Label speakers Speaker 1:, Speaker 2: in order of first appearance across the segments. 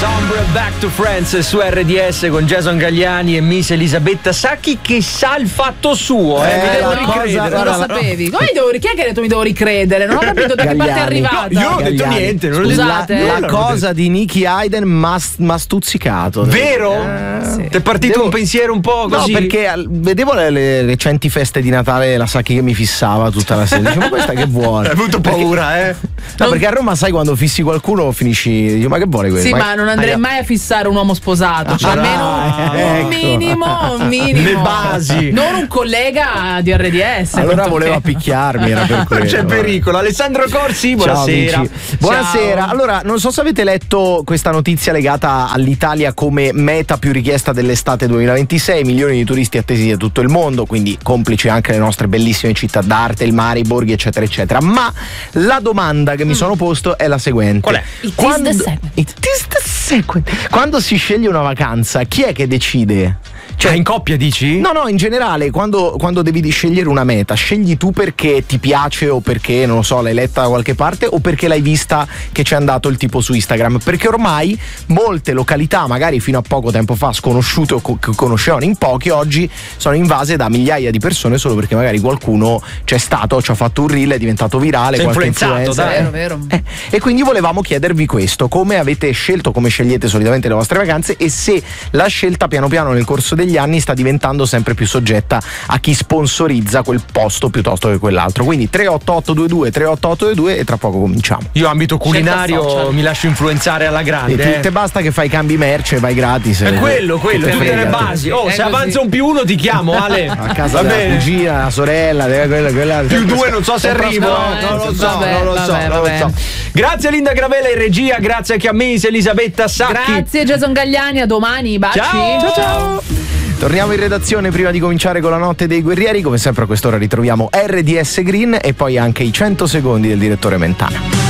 Speaker 1: Sombre Back to Friends su RDS con Jason Gagliani e Miss Elisabetta Sacchi che sa il fatto suo. Mi devo ricredere.
Speaker 2: Non lo sapevi? Come chi è che ha detto mi devo ricredere? Non ho capito da che parte è arrivata.
Speaker 1: No, io non ho detto niente. Non
Speaker 2: Scusate.
Speaker 3: La cosa di Nicky Hayden m'ha stuzzicato.
Speaker 1: Vero?
Speaker 2: Sì.
Speaker 1: Ti è partito un pensiero un po' così?
Speaker 3: No, perché vedevo le recenti feste di Natale, la Sacchi che mi fissava tutta la sera. Dicevo, ma questa che vuole?
Speaker 1: Hai avuto paura, eh?
Speaker 3: No, perché a Roma, sai, quando fissi qualcuno finisci. Dico, ma che vuole questo?
Speaker 2: Sì, ma non andrei mai a fissare un uomo sposato. Cioè, almeno un minimo.
Speaker 1: Le basi.
Speaker 2: Non un collega di RDS.
Speaker 3: Allora voleva picchiarmi, era per quello.
Speaker 1: C'è pericolo. Alessandro Corsi, buonasera.
Speaker 3: Ciao, buonasera.
Speaker 2: Ciao.
Speaker 3: Allora, non so se avete letto questa notizia legata all'Italia come meta più richiesta dell'estate 2026, milioni di turisti attesi da tutto il mondo, quindi complici anche le nostre bellissime città d'arte, il mare, i borghi, eccetera, eccetera. Ma la domanda che mi sono posto è la seguente.
Speaker 1: Qual è?
Speaker 2: It is the segment.
Speaker 3: Quando si sceglie una vacanza, chi è che decide?
Speaker 1: Cioè, in coppia dici?
Speaker 3: No, in generale, quando devi scegliere una meta, scegli tu perché ti piace o perché, non lo so, l'hai letta da qualche parte o perché l'hai vista che c'è andato il tipo su Instagram? Perché ormai molte località, magari fino a poco tempo fa sconosciute o che conoscevano in pochi, oggi sono invase da migliaia di persone solo perché magari qualcuno c'è stato, ci ha fatto un reel, è diventato virale,
Speaker 1: c'è
Speaker 3: qualche
Speaker 1: influenzato,
Speaker 3: influencer.
Speaker 2: Vero.
Speaker 3: E quindi volevamo chiedervi questo: come avete scelto, come scegliete solitamente le vostre vacanze e se la scelta piano piano nel corso degli anni sta diventando sempre più soggetta a chi sponsorizza quel posto piuttosto che quell'altro. Quindi 38822 38822 e tra poco cominciamo.
Speaker 1: Io ambito culinario mi lascio influenzare alla grande.
Speaker 3: Te basta che fai cambi merce e vai gratis.
Speaker 1: È quello, tutte le basi. Se avanza un più uno ti chiamo, Ale.
Speaker 3: A casa della cugina, la sorella, quella
Speaker 1: più due, non so se arrivo. Non lo so. Grazie a Linda Gravella in regia, grazie anche a Miss Elisabetta Sacchi.
Speaker 2: Grazie Jason Gagliani, a domani, baci.
Speaker 1: Ciao.
Speaker 3: Torniamo in redazione prima di cominciare con la notte dei guerrieri. Come sempre a quest'ora ritroviamo RDS Green e poi anche i 100 secondi del direttore Mentana.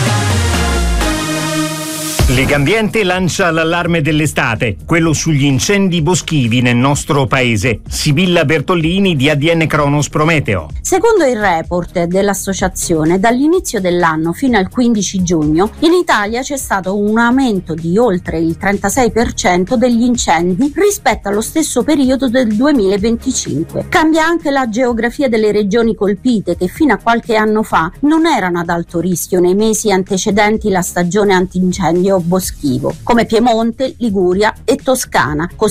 Speaker 4: Legambiente lancia l'allarme dell'estate, quello sugli incendi boschivi nel nostro paese. Sibilla Bertollini di ADN Cronos Prometeo.
Speaker 5: Secondo il report dell'associazione, dall'inizio dell'anno fino al 15 giugno in Italia c'è stato un aumento di oltre il 36% degli incendi rispetto allo stesso periodo del 2025. Cambia anche la geografia delle regioni colpite, che fino a qualche anno fa non erano ad alto rischio nei mesi antecedenti la stagione antincendio boschivo, come Piemonte, Liguria e Toscana, con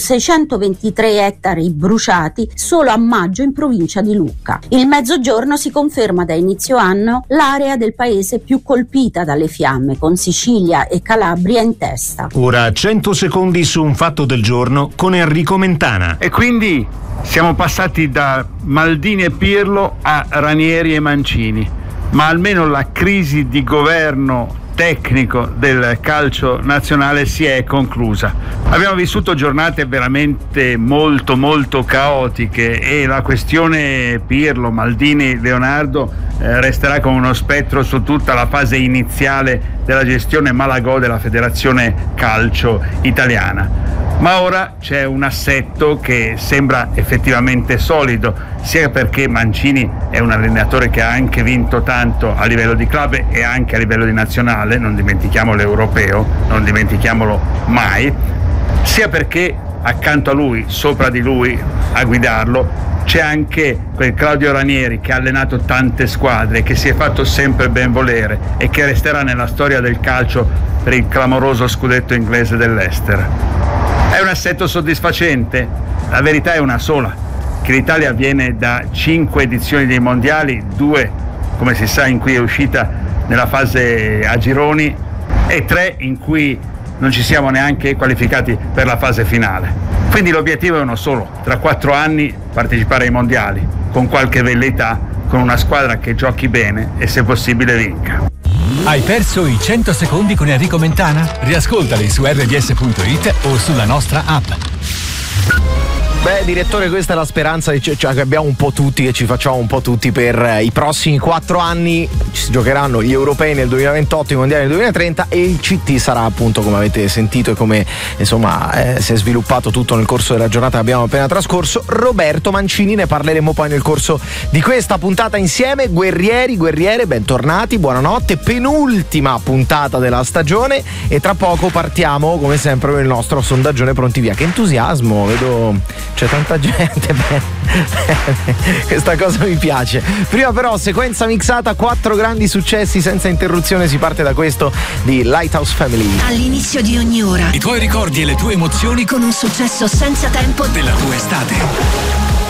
Speaker 5: 623 ettari bruciati solo a maggio in provincia di Lucca. Il Mezzogiorno si conferma da inizio anno l'area del paese più colpita dalle fiamme, con Sicilia e Calabria in testa.
Speaker 4: Ora 100 secondi su un fatto del giorno con Enrico Mentana.
Speaker 6: E quindi siamo passati da Maldini e Pirlo a Ranieri e Mancini, ma almeno la crisi di governo tecnico del calcio nazionale si è conclusa. Abbiamo vissuto giornate veramente molto caotiche e la questione Pirlo, Maldini, Leonardo resterà come uno spettro su tutta la fase iniziale della gestione Malagò della Federazione Calcio Italiana. Ma ora c'è un assetto che sembra effettivamente solido, sia perché Mancini è un allenatore che ha anche vinto tanto a livello di club e anche a livello di nazionale, non dimentichiamo l'europeo, non dimentichiamolo mai, sia perché accanto a lui, sopra di lui, a guidarlo, c'è anche quel Claudio Ranieri che ha allenato tante squadre, che si è fatto sempre ben volere e che resterà nella storia del calcio per il clamoroso scudetto inglese dell'Leicester. È un assetto soddisfacente? La verità è una sola, che l'Italia viene da 5 edizioni dei mondiali, 2, come si sa, in cui è uscita nella fase a gironi e 3 in cui non ci siamo neanche qualificati per la fase finale. Quindi l'obiettivo è uno solo: tra 4 anni partecipare ai mondiali, con qualche velleità, con una squadra che giochi bene e se possibile vinca.
Speaker 7: Hai perso i 100 secondi con Enrico Mentana? Riascoltali su rds.it o sulla nostra app.
Speaker 3: Beh, direttore, questa è la speranza che abbiamo un po' tutti, che ci facciamo un po' tutti per i prossimi 4 anni. Ci si giocheranno gli europei nel 2028, i mondiali nel 2030 e il CT sarà, appunto, come avete sentito e come insomma si è sviluppato tutto nel corso della giornata che abbiamo appena trascorso. Roberto Mancini, ne parleremo poi nel corso di questa puntata insieme. Guerrieri, guerriere, bentornati, buonanotte, penultima puntata della stagione e tra poco partiamo come sempre con il nostro sondaggione pronti via. Che entusiasmo, vedo c'è tanta gente. Questa cosa mi piace. Prima però sequenza mixata, 4 grandi successi senza interruzione. Si parte da questo di Lighthouse Family.
Speaker 8: All'inizio di ogni ora
Speaker 7: I tuoi ricordi e le tue emozioni
Speaker 8: con un successo senza tempo
Speaker 7: della tua estate.